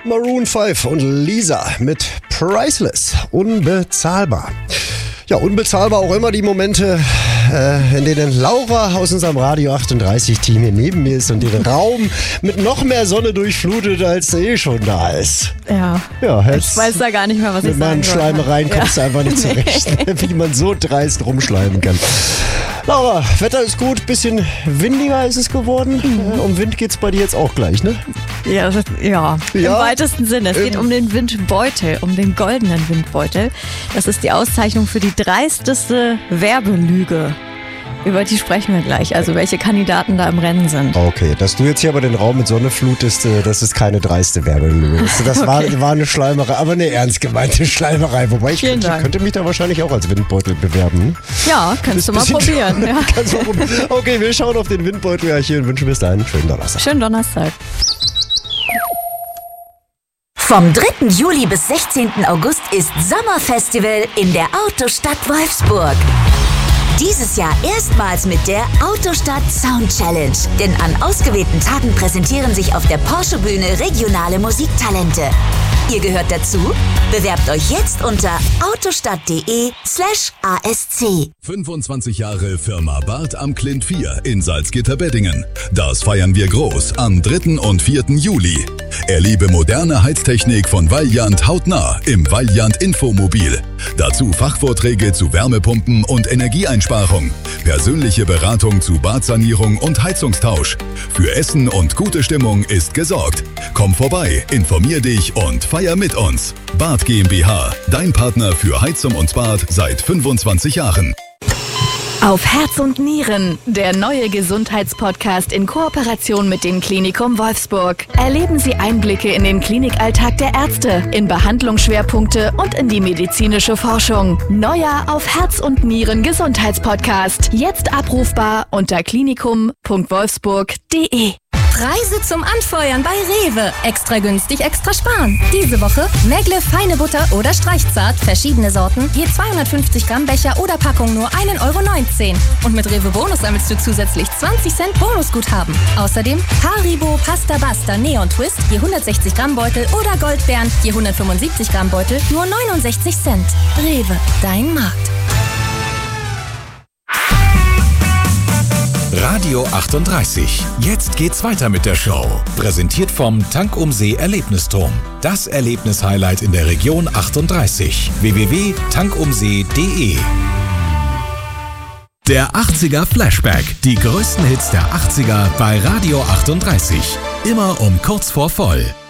Maroon 5 und Lisa mit Priceless. Unbezahlbar. Ja, unbezahlbar auch immer die Momente, in denen Laura aus unserem Radio 38 Team hier neben mir ist und den Raum mit noch mehr Sonne durchflutet, als schon da ist. Ja, ich weiß da gar nicht mehr, was ich sagen soll. Mit meinen Schleimereien kommst du einfach nicht zurecht, wie man so dreist rumschleimen kann. Laura, Wetter ist gut, bisschen windiger ist es geworden. Um Wind geht's bei dir jetzt auch gleich, ne? Ja, im weitesten Sinne. Es geht um den Windbeutel, um den goldenen Windbeutel. Das ist die Auszeichnung für die dreisteste Werbelüge. Über die sprechen wir gleich, also welche Kandidaten da im Rennen sind. Okay, dass du jetzt hier aber den Raum mit Sonne flutest, das ist keine dreiste Werbelüge. Das Okay. war eine Schleimerei, aber eine ernst gemeinte Schleimerei. Wobei ich könnte mich da wahrscheinlich auch als Windbeutel bewerben. Ja, kannst du mal probieren. Ja. Kannst du mal probieren. Okay, wir schauen auf den Windbeutel gleich hier und wünschen bis dahin einen schönen Donnerstag. Schönen Donnerstag. Vom 3. Juli bis 16. August ist Sommerfestival in der Autostadt Wolfsburg. Dieses Jahr erstmals mit der Autostadt Sound Challenge. Denn an ausgewählten Tagen präsentieren sich auf der Porsche-Bühne regionale Musiktalente. Ihr gehört dazu? Bewerbt euch jetzt unter autostadt.de/ASC. 25 Jahre Firma Barth am Klint 4 in Salzgitter-Beddingen. Das feiern wir groß am 3. und 4. Juli. Erlebe moderne Heiztechnik von Vaillant hautnah im Vaillant Infomobil. Dazu Fachvorträge zu Wärmepumpen und Energieeinsparung. Persönliche Beratung zu Badsanierung und Heizungstausch. Für Essen und gute Stimmung ist gesorgt. Komm vorbei, informier dich und feier mit uns. Barth GmbH, dein Partner für Heizung und Bad seit 25 Jahren. Auf Herz und Nieren, der neue Gesundheitspodcast in Kooperation mit dem Klinikum Wolfsburg. Erleben Sie Einblicke in den Klinikalltag der Ärzte, in Behandlungsschwerpunkte und in die medizinische Forschung. Neuer Auf Herz und Nieren Gesundheitspodcast. Jetzt abrufbar unter klinikum.wolfsburg.de. Preise zum Anfeuern bei Rewe. Extra günstig, extra sparen. Diese Woche Megle, feine Butter oder Streichzart, verschiedene Sorten, je 250 Gramm Becher oder Packung nur 1,19 €. Und mit Rewe Bonus sammelst du zusätzlich 20 Cent Bonusguthaben. Außerdem Haribo, Pasta Basta, Neon Twist, je 160 Gramm Beutel oder Goldbeeren, je 175 Gramm Beutel, nur 69 Cent. Rewe, dein Markt. Radio 38. Jetzt geht's weiter mit der Show. Präsentiert vom Tank um See Erlebnisturm. Das Erlebnishighlight in der Region 38. www.tankumsee.de. Der 80er Flashback. Die größten Hits der 80er bei Radio 38. Immer um kurz vor voll.